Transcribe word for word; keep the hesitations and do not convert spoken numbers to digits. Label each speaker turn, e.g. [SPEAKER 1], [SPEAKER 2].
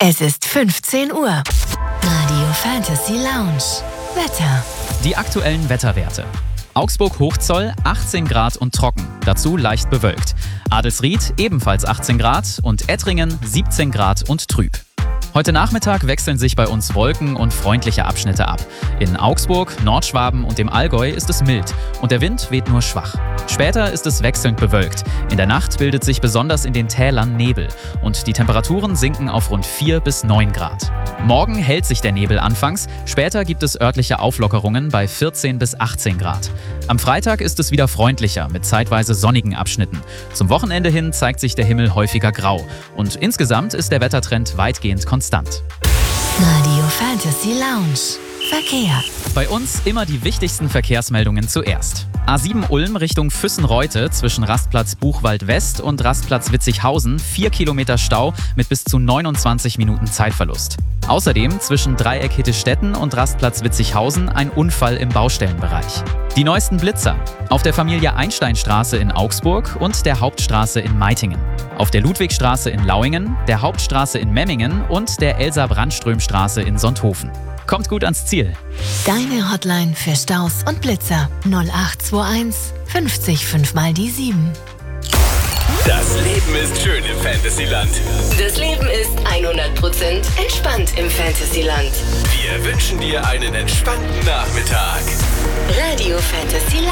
[SPEAKER 1] Es ist fünfzehn Uhr. Radio Fantasy Lounge. Wetter.
[SPEAKER 2] Die aktuellen Wetterwerte. Augsburg-Hochzoll achtzehn Grad und trocken, dazu leicht bewölkt. Adelsried ebenfalls achtzehn Grad und Ettringen siebzehn Grad und trüb. Heute Nachmittag wechseln sich bei uns Wolken und freundliche Abschnitte ab. In Augsburg, Nordschwaben und dem Allgäu ist es mild und der Wind weht nur schwach. Später ist es wechselnd bewölkt. In der Nacht bildet sich besonders in den Tälern Nebel und die Temperaturen sinken auf rund vier bis neun Grad. Morgen hält sich der Nebel anfangs, später gibt es örtliche Auflockerungen bei vierzehn bis achtzehn Grad. Am Freitag ist es wieder freundlicher mit zeitweise sonnigen Abschnitten. Zum Wochenende hin zeigt sich der Himmel häufiger grau und insgesamt ist der Wettertrend weitgehend konstant.
[SPEAKER 1] Radio Fantasy Lounge. Verkehr.
[SPEAKER 2] Bei uns immer die wichtigsten Verkehrsmeldungen zuerst. A sieben Ulm Richtung Füssenreute zwischen Rastplatz Buchwald West und Rastplatz Witzighausen vier Kilometer Stau mit bis zu neunundzwanzig Minuten Zeitverlust. Außerdem zwischen Dreieck Hittestätten und Rastplatz Witzighausen ein Unfall im Baustellenbereich. Die neuesten Blitzer auf der Familie-Einstein-Straße in Augsburg und der Hauptstraße in Meitingen. Auf der Ludwigstraße in Lauingen, der Hauptstraße in Memmingen und der Elsa-Brandström-Straße in Sonthofen. Kommt gut ans Ziel.
[SPEAKER 1] Deine Hotline für Staus und Blitzer null acht zwei eins fünfzig fünf mal die sieben.
[SPEAKER 3] Das Leben ist schön im Fantasyland.
[SPEAKER 4] Das Leben ist hundert Prozent entspannt im Fantasyland.
[SPEAKER 3] Wir wünschen dir einen entspannten Nachmittag.
[SPEAKER 4] Radio Fantasyland.